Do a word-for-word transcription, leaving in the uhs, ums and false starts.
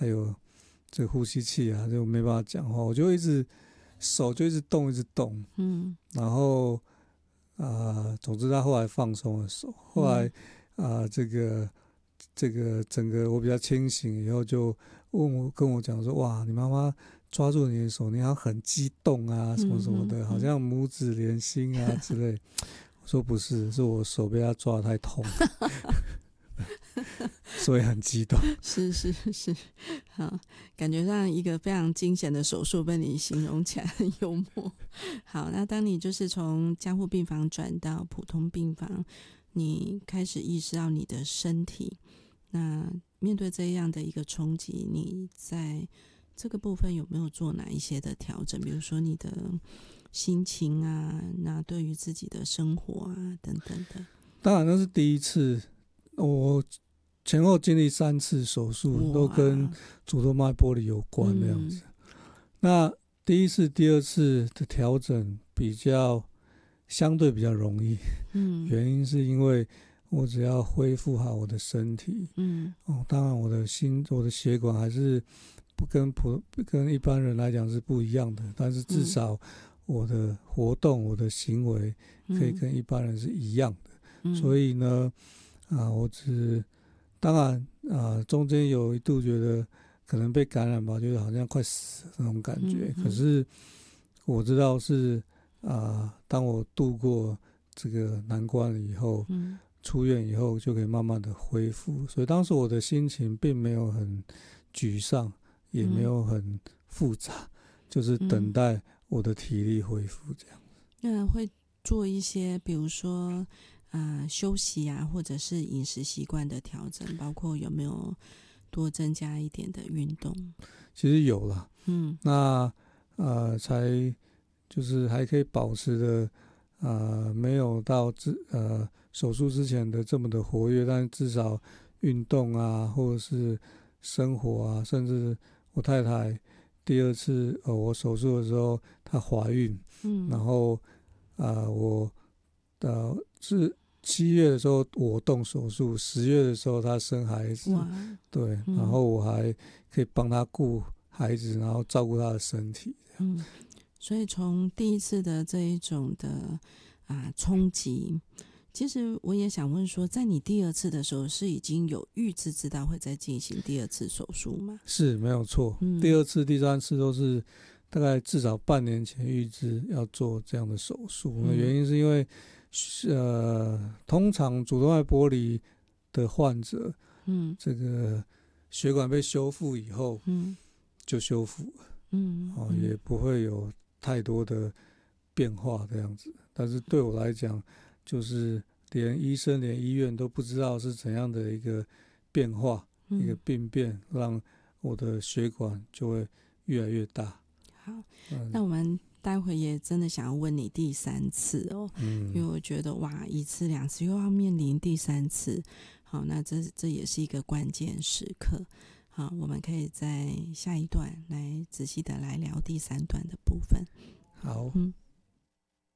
还有这个呼吸器啊，就没办法讲话，我就一直手就一直动一直动，嗯，然后啊、呃，总之他后来放松了手，后来啊、呃，这个这个整个我比较清醒以后，就问我跟我讲说，哇，你妈妈抓住你的手，你好像很激动啊，什么什么的，嗯嗯嗯，好像母子连心啊之类。我说不是，是我手被他抓得太痛所以很激动。 是是是，好，感觉上一个非常惊险的手术被你形容起来很幽默。好，那当你就是从加护病房转到普通病房，你开始意识到你的身体，那面对这样的一个冲击，你在这个部分有没有做哪一些的调整？比如说你的心情啊，那对于自己的生活啊等等的。 当然那是第一次，我前后经历三次手术，都跟主动脉剥离有关这样子、嗯、那第一次第二次的调整比较相对比较容易、嗯、原因是因为我只要恢复好我的身体、嗯哦、当然我的心我的血管还是不跟普跟一般人来讲是不一样的，但是至少我的活动我的行为可以跟一般人是一样的、嗯、所以呢啊，我只当然啊，中间有一度觉得可能被感染吧，就是好像快死那种感觉、嗯嗯、可是我知道是啊，当我度过这个难关以后、嗯、出院以后就可以慢慢的恢复，所以当时我的心情并没有很沮丧，也没有很复杂、嗯、就是等待我的体力恢复这样。 那会做一些比如说呃，休息啊，或者是饮食习惯的调整，包括有没有多增加一点的运动？ 其实有啦，嗯，那呃，才就是还可以保持的，呃，没有到呃手术之前的这么的活跃，但至少运动啊，或者是生活啊，甚至我太太第二次呃我手术的时候，她怀孕，嗯，然后呃我呃是。七月的时候我动手术，十月的时候她生孩子，对、嗯，然后我还可以帮她顾孩子，然后照顾她的身体。嗯， 所以从第一次的这一种的啊冲击，其实我也想问说，在你第二次的时候是已经有预知知道会再进行第二次手术吗？ 是没有错、嗯，第二次、第三次都是大概至少半年前预知要做这样的手术、嗯，原因是因为。呃，通常主动脉剥离的患者，嗯，这个血管被修复以后，嗯，就修复了，嗯，哦，也不会有太多的变化这样子。但是对我来讲，就是连医生、连医院都不知道是怎样的一个变化、嗯、一个病变，让我的血管就会越来越大。 好，嗯、那我们。待会也真的想要问你第三次哦，嗯、因为我觉得哇，一次两次又要面临第三次，好，那这这也是一个关键时刻。好，我们可以在下一段来仔细的来聊第三段的部分。 好，嗯。